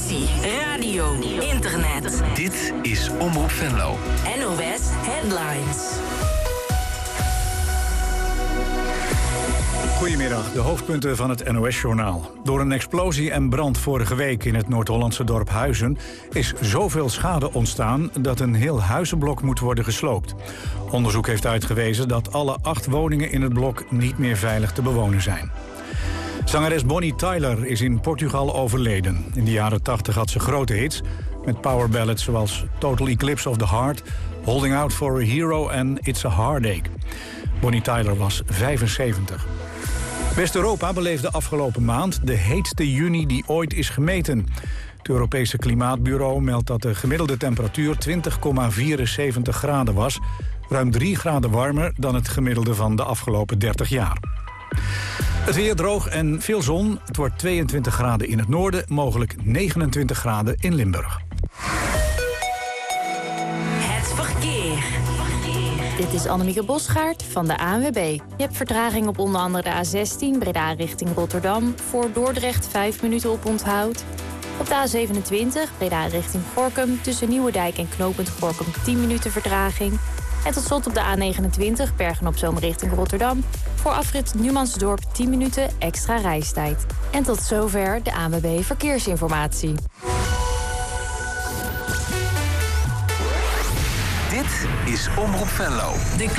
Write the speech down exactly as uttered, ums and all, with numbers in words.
televisie, radio, internet. Dit is Omroep Venlo. N O S Headlines. Goedemiddag, de hoofdpunten van het N O S-journaal. Door een explosie en brand vorige week in het Noord-Hollandse dorp Huizen is zoveel schade ontstaan dat een heel huizenblok moet worden gesloopt. Onderzoek heeft uitgewezen dat alle acht woningen in het blok niet meer veilig te bewonen zijn. Zangeres Bonnie Tyler is in Portugal overleden. In de jaren tachtig had ze grote hits met powerballads zoals Total Eclipse of the Heart, Holding Out for a Hero en It's a Heartache. Bonnie Tyler was vijfenzeventig. West-Europa beleefde afgelopen maand de heetste juni die ooit is gemeten. Het Europese Klimaatbureau meldt dat de gemiddelde temperatuur twintig komma vierenzeventig graden was. Ruim drie graden warmer dan het gemiddelde van de afgelopen dertig jaar. Het weer droog en veel zon. Het wordt tweeëntwintig graden in het noorden, mogelijk negenentwintig graden in Limburg. Het verkeer. Dit is Annemieke Bosgaard van de A N W B. Je hebt vertraging op onder andere de A zestien, Breda richting Rotterdam. Voor Dordrecht vijf minuten op onthoud. Op de A zevenentwintig, Breda richting Gorinchem. Tussen Nieuwedijk en knooppunt Gorinchem tien minuten vertraging. En tot slot op de A negenentwintig, Bergen op Zoom richting Rotterdam. Voor afrit Numansdorp tien minuten extra reistijd. En tot zover de A N W B Verkeersinformatie. Dit is Omroep Venlo.